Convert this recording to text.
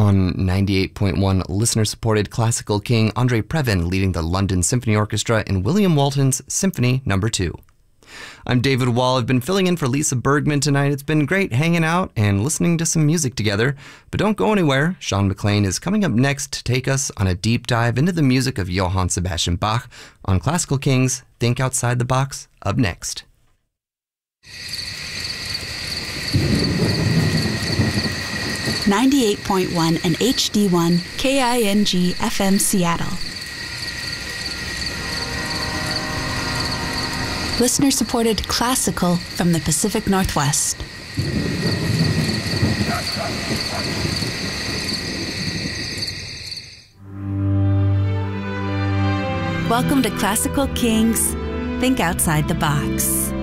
on 98.1 listener-supported classical king Andre Previn leading the London Symphony Orchestra in William Walton's Symphony No. 2. I'm David Wall. I've been filling in for Lisa Bergman tonight. It's been great hanging out and listening to some music together. But don't go anywhere. Sean McLean is coming up next to take us on a deep dive into the music of Johann Sebastian Bach on Classical Kings Think Outside the Box, up next. 98.1 and HD1 KING FM Seattle. Listener-supported classical from the Pacific Northwest. Welcome to Classical Kings Think Outside the Box.